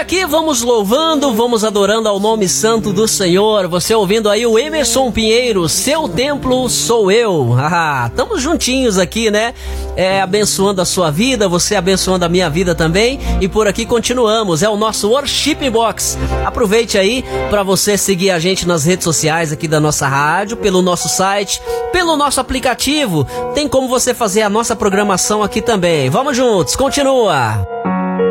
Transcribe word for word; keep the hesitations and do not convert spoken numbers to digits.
aqui vamos louvando, vamos adorando ao nome santo do Senhor. Você ouvindo aí o Emerson Pinheiro, seu templo sou eu. Ah, estamos juntinhos aqui, né? É, abençoando a sua vida, você abençoando a minha vida também. E por aqui continuamos, é o nosso Worship Box. Aproveite aí para você seguir a gente nas redes sociais aqui da nossa rádio, pelo nosso site, pelo nosso aplicativo. Tem como você fazer a nossa programação aqui também. Vamos juntos, continua!